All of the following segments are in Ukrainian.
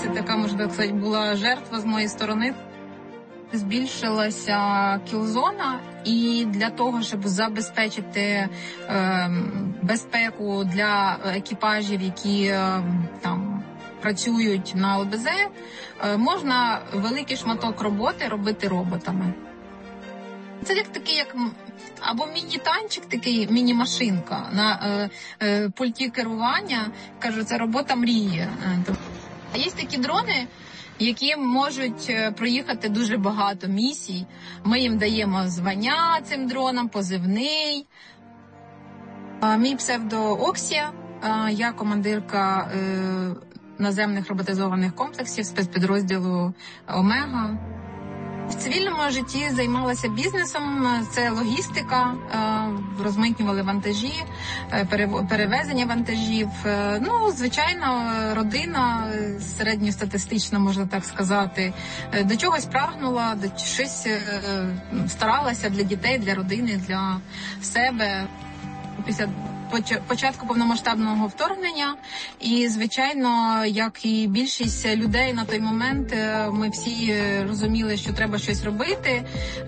це така, можна сказати, була жертва з моєї сторони. Збільшилася кілзона, і для того, щоб забезпечити безпеку для екіпажів, які там працюють на ЛБЗ, можна великий шматок роботи робити роботами. Це як або міні-танчик, такий міні-машинка на пульті керування. Кажу, це робота мрії. Є такі дрони, які можуть проїхати дуже багато місій. Ми їм даємо звання цим дронам, позивний. Мій псевдо Оксія. Я командирка наземних роботизованих комплексів спецпідрозділу «Омега». В цивільному житті займалася бізнесом, це логістика, розмитнювали вантажі, перевезення вантажів. Звичайно, родина середньостатистична, можна так сказати, до чогось прагнула, до щось старалася для дітей, для родини, для себе. Після початку повномасштабного вторгнення і, звичайно, як і більшість людей на той момент, ми всі розуміли, що треба щось робити,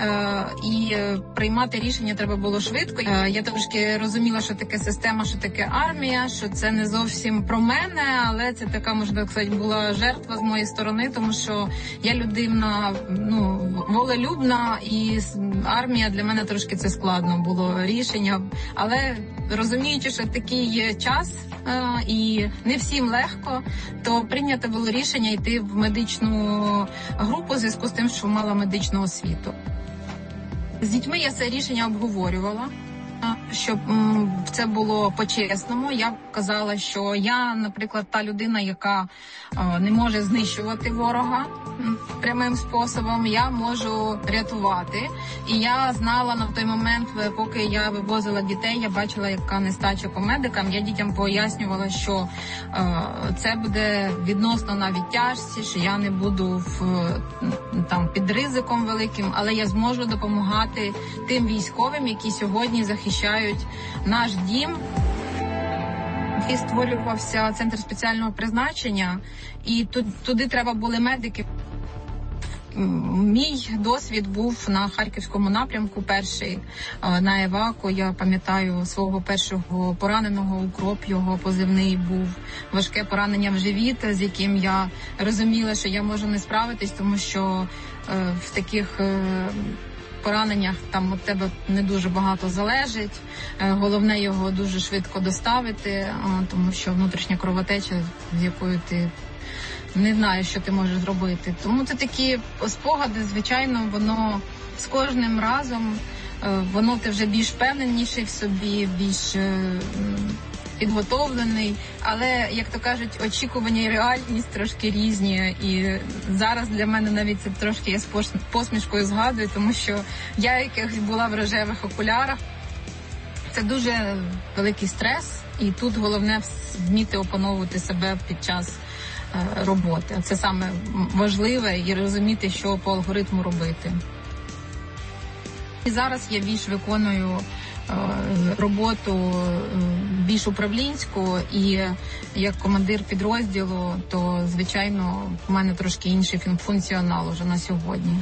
і приймати рішення треба було швидко. Я трошки розуміла, що таке система, що таке армія, що це не зовсім про мене, але це така, можна сказати, була жертва з моєї сторони, тому що я людина, волелюбна, і армія для мене трошки це складно було рішення, але розуміючи, що такий час і не всім легко, то прийнято було рішення йти в медичну групу в зв'язку з тим, що мала медичну освіту. З дітьми я це рішення обговорювала, щоб це було по-чесному. Я казала, що я, наприклад, та людина, яка не може знищувати ворога прямим способом, я можу рятувати. І я знала на той момент, поки я вивозила дітей, я бачила, яка нестача по медикам. Я дітям пояснювала, що це буде відносно навіть тяжче, що я не буду під ризиком великим, але я зможу допомагати тим військовим, які сьогодні захищають наш дім. І створювався центр спеціального призначення, і туди треба були медики. Мій досвід був на Харківському напрямку, перший на Еваку. Я пам'ятаю свого першого пораненого, Укроп, його позивний був, важке поранення в живіт, з яким я розуміла, що я можу не справитись, тому що в таких пораненнях там від тебе не дуже багато залежить. Головне його дуже швидко доставити, тому що внутрішня кровотеча, з якою ти не знаєш, що ти можеш зробити. Тому це такі спогади, звичайно, воно з кожним разом, воно ти вже більш впевненіший в собі, більш підготовлений, але, як то кажуть, очікування і реальність трошки різні. І зараз для мене навіть це трошки я з посмішкою згадую, тому що я якось була в рожевих окулярах. Це дуже великий стрес, і тут головне вміти опановувати себе під час роботи. Це саме важливе, і розуміти, що по алгоритму робити. І зараз я більш виконую роботу більш управлінську, і як командир підрозділу, то, звичайно, в мене трошки інший функціонал уже на сьогодні.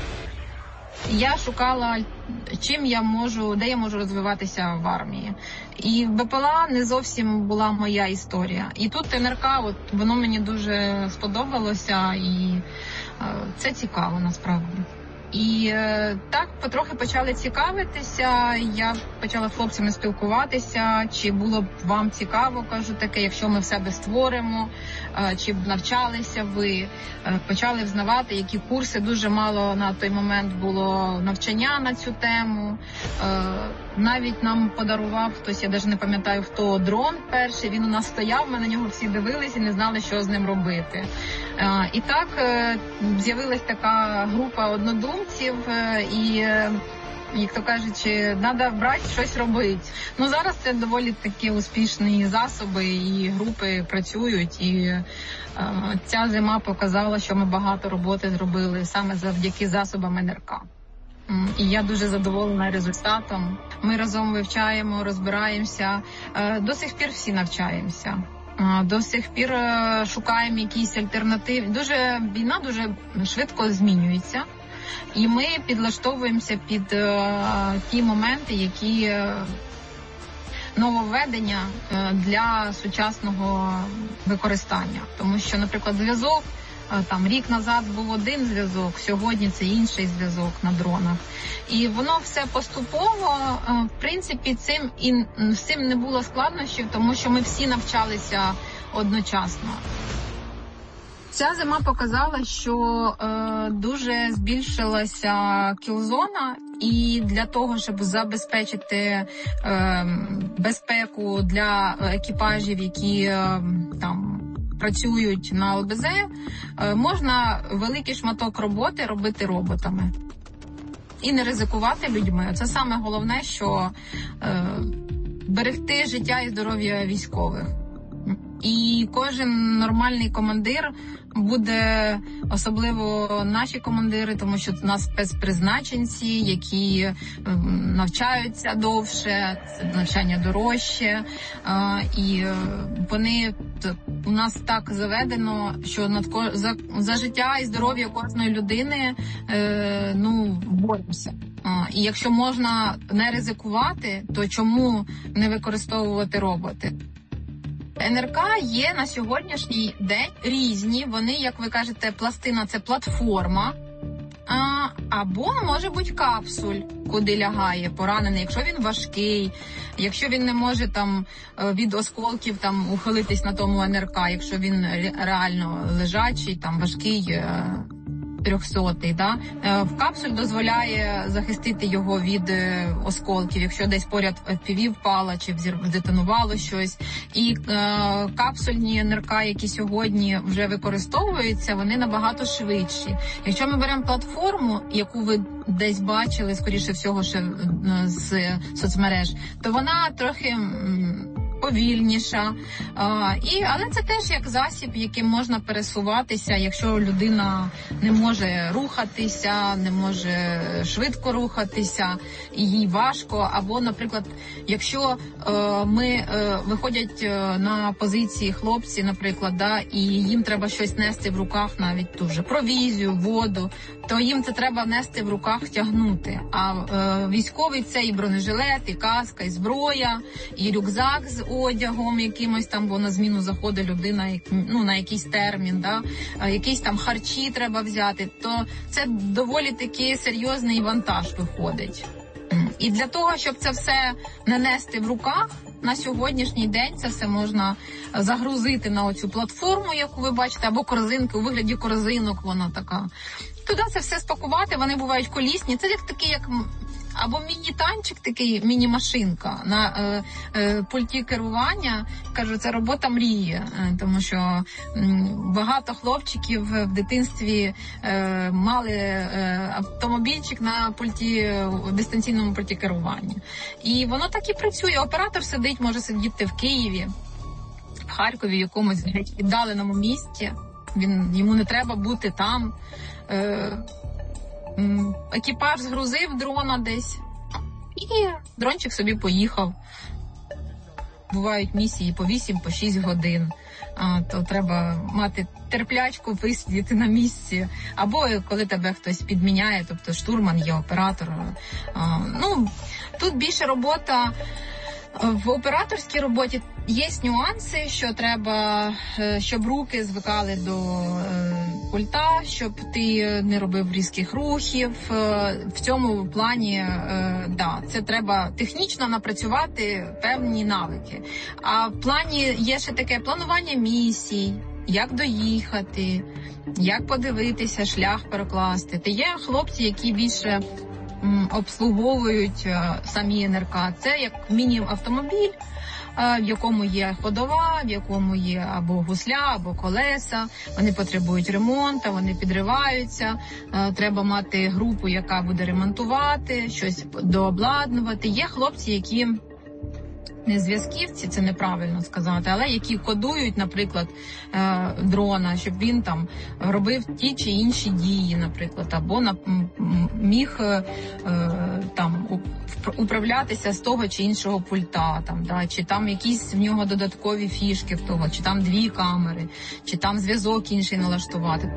Я шукала, де я можу розвиватися в армії. І БПЛА не зовсім була моя історія. І тут НРК, воно мені дуже сподобалося, і це цікаво насправді. І так потрохи почали цікавитися, я почала з хлопцями спілкуватися, чи було б вам цікаво, кажу таке, якщо ми в себе створимо, чи б навчалися ви, почали взнавати, які курси, дуже мало на той момент було навчання на цю тему. Навіть нам подарував хтось, я навіть не пам'ятаю хто, дрон перший, він у нас стояв, ми на нього всі дивилися і не знали, що з ним робити. І так з'явилась така група однодумців, і, як то кажучи, треба брати щось робити. Зараз це доволі такі успішні засоби, і групи працюють, і ця зима показала, що ми багато роботи зробили саме завдяки засобам НРК. І я дуже задоволена результатом. Ми разом вивчаємо, розбираємося. До сих пір всі навчаємося. До сих пір шукаємо якісь альтернативи. Війна дуже швидко змінюється. І ми підлаштовуємося під ті моменти, які нововведення для сучасного використання. Тому що, наприклад, зв'язок, там рік назад був один зв'язок, сьогодні це інший зв'язок на дронах. І воно все поступово, в принципі, з цим не було складнощів, тому що ми всі навчалися одночасно. Ця зима показала, що дуже збільшилася кілзона, і для того, щоб забезпечити безпеку для екіпажів, які там працюють на ЛБЗ, можна великий шматок роботи робити роботами і не ризикувати людьми. Це саме головне, що берегти життя і здоров'я військових. І кожен нормальний командир буде, особливо наші командири, тому що у нас спецпризначенці, які навчаються довше, навчання дорожче, і вони, у нас так заведено, що за життя і здоров'я кожної людини боремося. І якщо можна не ризикувати, то чому не використовувати роботи? НРК є на сьогоднішній день різні. Вони, як ви кажете, пластина – це платформа, або може бути капсуль, куди лягає поранений, якщо він важкий, якщо він не може там від осколків там ухилитись на тому НРК, якщо він реально лежачий, там важкий, 300-й, да? В капсуль дозволяє захистити його від осколків, якщо десь поряд FPV впала чи здетонувало щось. І капсульні НРК, які сьогодні вже використовуються, вони набагато швидші. Якщо ми беремо платформу, яку ви десь бачили, скоріше всього, ще з соцмереж, то вона трохи повільніша, але це теж як засіб, яким можна пересуватися, якщо людина не може рухатися, не може швидко рухатися, і їй важко. Або, наприклад, якщо виходять на позиції хлопці, наприклад, і їм треба щось нести в руках, навіть ту же провізію, воду, то їм це треба нести в руках, тягнути. А військовий це і бронежилет, і каска, і зброя, і рюкзак з одягом якимось там, бо на зміну заходить людина на якийсь термін, да? Якісь там харчі треба взяти, то це доволі такий серйозний вантаж виходить. І для того, щоб це все не нести в руках, на сьогоднішній день це все можна загрузити на оцю платформу, яку ви бачите, або корзинки, у вигляді корзинок вона така. Туди це все спакувати, вони бувають колісні. Це як або міні-танчик, такий, міні-машинка на пульті керування. Кажу, це робота мрії, тому що багато хлопчиків в дитинстві мали автомобільчик на дистанційному пульті керування. І воно так і працює. Оператор сидить, може сидіти в Києві, в Харкові, в якомусь віддаленому місті. Йому не треба бути там. Екіпаж згрузив дрона десь, і дрончик собі поїхав. Бувають місії по 8-6 годин. То треба мати терплячку, висидіти на місці. Або коли тебе хтось підміняє, тобто штурман є, оператор. Тут більше робота. В операторській роботі є нюанси, що треба, щоб руки звикали до пульта, щоб ти не робив різких рухів. В цьому плані, це треба технічно напрацювати певні навики. А в плані є ще таке планування місій, як доїхати, як подивитися, шлях перекласти. Та є хлопці, які більше обслуговують самі НРК. Це як міні-автомобіль, в якому є ходова, в якому є або гусля, або колеса. Вони потребують ремонту, вони підриваються. Треба мати групу, яка буде ремонтувати, щось дообладнувати. Є хлопці, які не зв'язківці, це неправильно сказати, але які кодують, наприклад, дрона, щоб він там робив ті чи інші дії, наприклад, або міг там управлятися з того чи іншого пульта, там, да, чи там якісь в нього додаткові фішки в того, чи там 2 камери, чи там зв'язок інший налаштувати.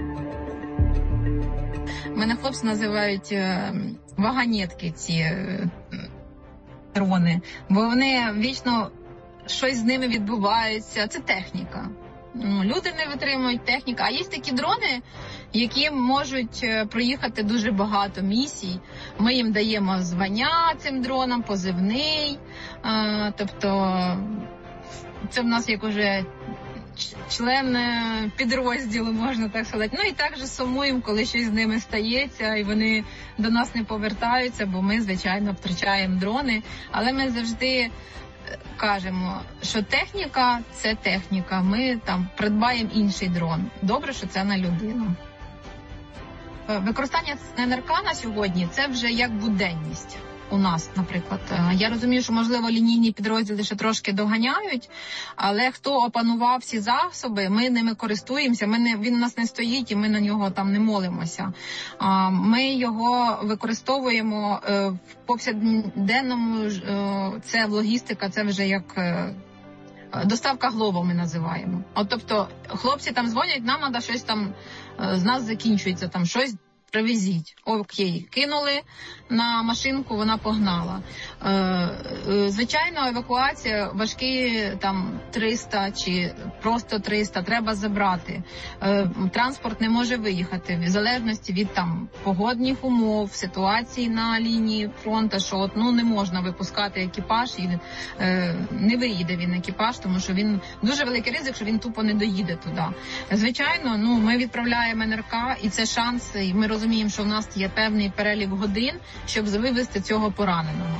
Мене хлопці називають вагонетки ці дрони, бо вони вічно щось з ними відбувається. Це техніка. Люди не витримують техніку. А є такі дрони, які можуть проїхати дуже багато місій. Ми їм даємо звання цим дронам, позивний. Тобто це в нас як уже член підрозділу, можна так сказати. Ну і також сумуємо, коли щось з ними стається, і вони до нас не повертаються, бо ми, звичайно, втрачаємо дрони. Але ми завжди кажемо, що техніка – це техніка. Ми там придбаємо інший дрон. Добре, що це на людину. Використання НРК на сьогодні – це вже як буденність. У нас, наприклад. Я розумію, що, можливо, лінійні підрозділи ще трошки доганяють, але хто опанував всі засоби, ми ними користуємося, він у нас не стоїть і ми на нього там не молимося. Ми його використовуємо в повсякденному, це логістика, це вже як доставка глобу ми називаємо. Тобто хлопці там дзвонять, нам треба щось там, з нас закінчується там щось, привезіть. Окей, кинули на машинку, вона погнала. Звичайно, евакуація, важкі там 300 чи просто 300, треба забрати. Транспорт не може виїхати, в залежності від там погодних умов, ситуації на лінії фронту, що не можна випускати екіпаж, і не виїде він екіпаж, тому що він дуже великий ризик, що він тупо не доїде туди. Звичайно, ми відправляємо НРК, і це шанс, і ми розуміємо, що в нас є певний перелік годин, щоб вивезти цього пораненого.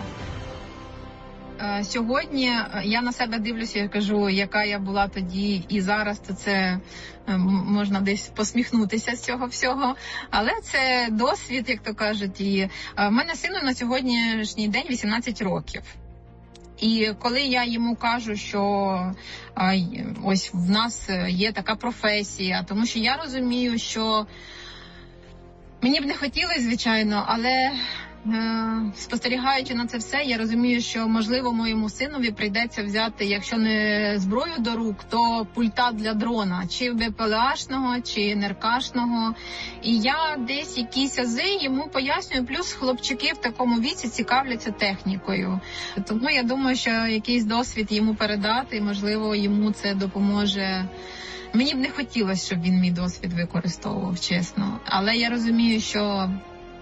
Сьогодні я на себе дивлюся, я кажу, яка я була тоді і зараз, то це можна десь посміхнутися з цього всього. Але це досвід, як то кажуть. І в мене сину на сьогоднішній день 18 років. І коли я йому кажу, що ось в нас є така професія, тому що я розумію, що мені б не хотілося, звичайно, але спостерігаючи на це все, я розумію, що, можливо, моєму синові прийдеться взяти, якщо не зброю до рук, то пульта для дрона, чи БПЛАшного, чи НРКшного. І я десь якісь ази йому пояснюю, плюс хлопчики в такому віці цікавляться технікою. Тому я думаю, що якийсь досвід йому передати, і, можливо, йому це допоможе. Мені б не хотілося, щоб він мій досвід використовував, чесно. Але я розумію, що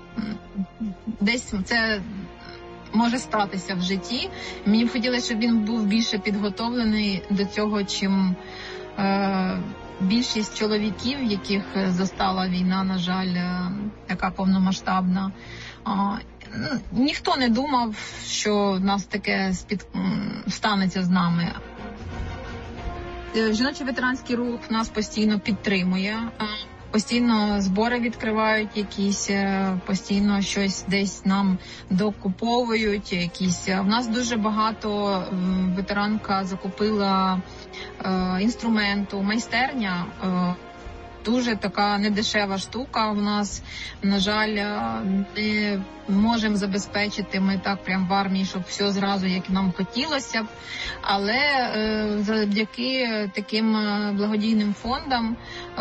десь це може статися в житті. Мені б хотілося, щоб він був більше підготовлений до цього, чим більшість чоловіків, яких застала війна, на жаль, така повномасштабна. Ніхто не думав, що в нас таке станеться з нами. Жіночий ветеранський рух нас постійно підтримує. Постійно збори відкривають якісь, постійно щось десь нам докуповують якісь. У нас дуже багато ветеранка закупила інструменту, майстерня. Дуже така недешева штука у нас. На жаль, не можемо забезпечити ми так прям в армії, щоб все зразу, як нам хотілося б. Але завдяки таким благодійним фондам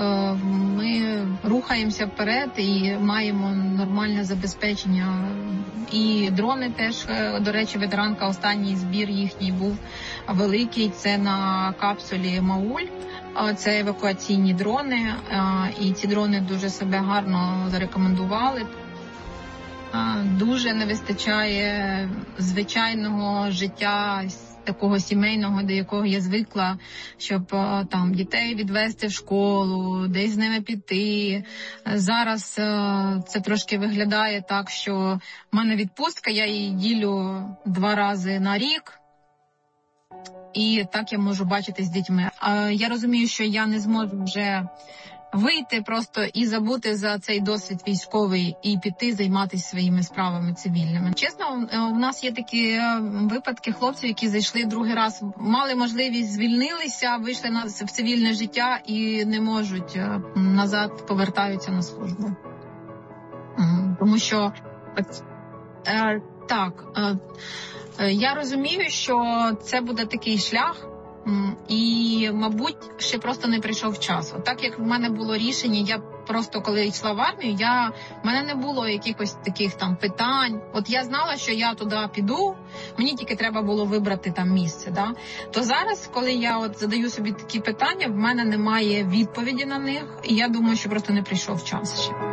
ми рухаємося вперед і маємо нормальне забезпечення. І дрони теж, до речі, ветеранка, останній збір їхній був великий. Це на капсулі «Мауль». Це евакуаційні дрони, і ці дрони дуже себе гарно зарекомендували. Дуже не вистачає звичайного життя, такого сімейного, до якого я звикла, щоб там дітей відвести в школу, десь з ними піти. Зараз це трошки виглядає так, що в мене відпустка, я її ділю 2 рази на рік. І так я можу бачити з дітьми. Я розумію, що я не зможу вже вийти просто і забути за цей досвід військовий і піти займатися своїми справами цивільними. Чесно, у нас є такі випадки хлопців, які зайшли другий раз, мали можливість, звільнилися, вийшли в цивільне життя і не можуть назад, повертаються на службу. Тому що я розумію, що це буде такий шлях, і, мабуть, ще просто не прийшов час. Так як в мене було рішення, я просто, коли йшла в армію, в мене не було якихось таких там питань. От я знала, що я туди піду, мені тільки треба було вибрати там місце. Да? То зараз, коли я от задаю собі такі питання, в мене немає відповіді на них, і я думаю, що просто не прийшов час ще.